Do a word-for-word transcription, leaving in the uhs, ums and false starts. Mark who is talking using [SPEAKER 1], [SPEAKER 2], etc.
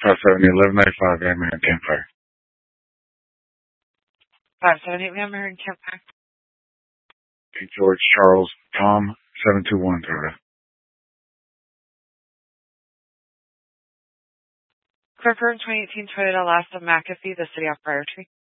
[SPEAKER 1] five seventy, eleven ninety-five, Van Maren Campfire.
[SPEAKER 2] five seventy-eight Van Maren Campfire.
[SPEAKER 1] Hey, George, Charles, Tom, seven two one, Toyota.
[SPEAKER 2] Confirm twenty eighteen Toyota Lassa McAfee, the city off Briar Tree.